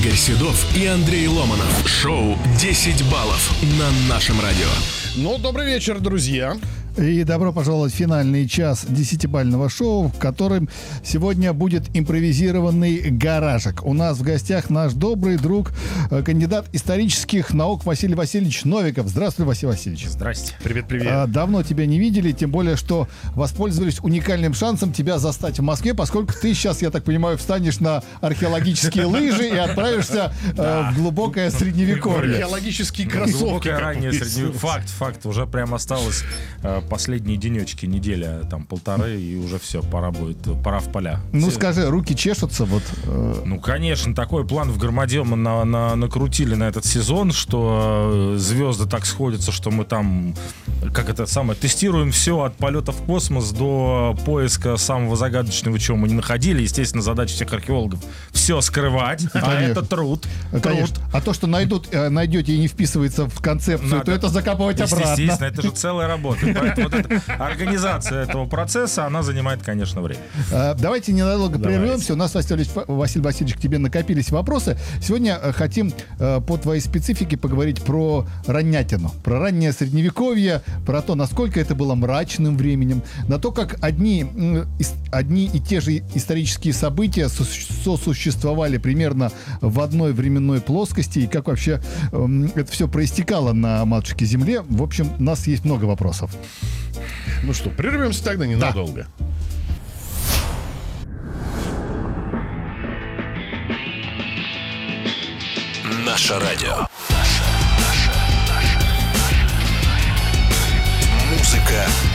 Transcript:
Игорь Седов и Андрей Ломанов. Шоу «10 баллов» на нашем радио. Ну, добрый вечер, друзья. И добро пожаловать в финальный час 10-бального шоу, в котором сегодня будет импровизированный гаражик. У нас в гостях наш добрый друг, кандидат исторических наук Василий Васильевич Новиков. Здравствуй, Василий Васильевич. Здрасте. Привет. Давно тебя не видели, тем более, что воспользовались уникальным шансом тебя застать в Москве, поскольку ты сейчас, я так понимаю, встанешь на археологические лыжи и отправишься в глубокое средневековье. Археологические кроссовки. Глубокое раннее средневековье. Факт. Уже прям осталось последние денечки, неделя, там полторы, и уже все, пора в поля. Ну скажи, руки чешутся вот. Ну, конечно, такой план в Громаде мы накрутили на этот сезон, что звезды так сходятся, что мы там, тестируем все от полета в космос до поиска самого загадочного, чего мы не находили. Естественно, задача всех археологов все скрывать, а это труд. Конечно. А то, что найдете и не вписывается в концепцию, то это закапывать обратно. Естественно, это же целая работа. Поэтому вот эта организация этого процесса, она занимает, конечно, время. Давайте ненадолго прервемся. У нас, Василий Васильевич, к тебе накопились вопросы. Сегодня хотим по твоей специфике поговорить про раннятину, про раннее средневековье, про то, насколько это было мрачным временем, на то, как одни и те же исторические события сосуществовали примерно в одной временной плоскости, и как вообще это все проистекало на матушке Земле. В общем, у нас есть много вопросов. Ну что, прервемся тогда ненадолго. Наше радио. Музыка